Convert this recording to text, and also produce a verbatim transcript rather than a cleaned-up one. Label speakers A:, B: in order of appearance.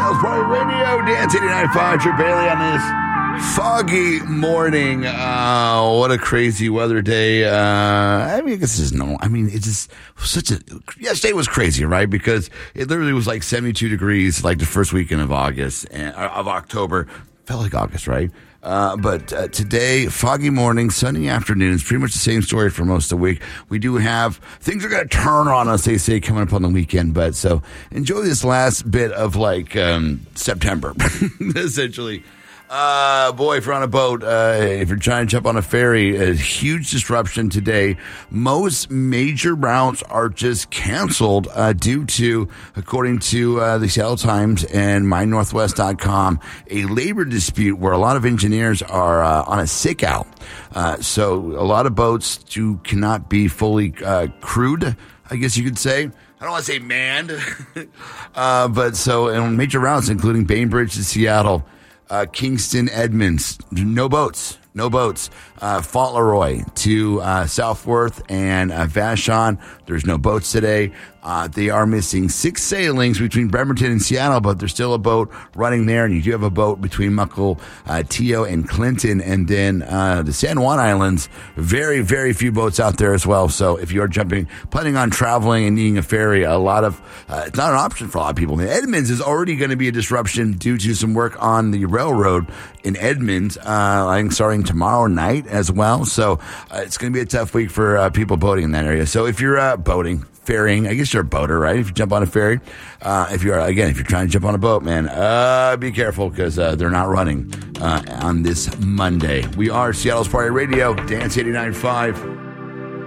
A: Seattle's Party Radio, Dance eighty-nine point five, Trip Bailey on this foggy morning. Uh, what a crazy weather day. Uh, I mean, I guess this is normal. I mean, it's just such a, yesterday was crazy, right? Because it literally was like seventy-two degrees, like the first weekend of August, and, of October. Felt like August, right? Uh, but uh, today, foggy morning, sunny afternoons, pretty much the same story for most of the week. We do have, things are going to turn on us, they say, coming up on the weekend. But so enjoy this last bit of like um, September, essentially. Uh, boy, if you're on a boat, uh, if you're trying to jump on a ferry, a huge disruption today. Most major routes are just canceled, uh, due to, according to, uh, the Seattle Times and my northwest dot com, a labor dispute where a lot of engineers are, uh, on a sick out. Uh, so a lot of boats do, cannot be fully, uh, crewed, I guess you could say. I don't want to say manned, uh, but so, and major routes, including Bainbridge to Seattle, Uh, Kingston, Edmonds, no boats, no boats. Uh, Fauntleroy to uh, Southworth and uh, Vashon, there's no boats today. Uh, they are missing six sailings between Bremerton and Seattle, but there's still a boat running there, and you do have a boat between Muckle, uh, Teo, and Clinton, and then uh, the San Juan Islands. Very, very few boats out there as well. So if you're jumping, planning on traveling and needing a ferry, a lot of uh, it's not an option for a lot of people. And Edmonds is already going to be a disruption due to some work on the railroad in Edmonds. Uh, I think starting tomorrow night as well. So uh, it's going to be a tough week for uh, people boating in that area. So if you're uh, boating, ferrying, I guess you're a boater, right? If you jump on a ferry, uh, if you're, again, if you're trying to jump on a boat, man, uh, be careful because uh, they're not running uh, on this Monday. We are Seattle's Party Radio, Dance eighty-nine point five.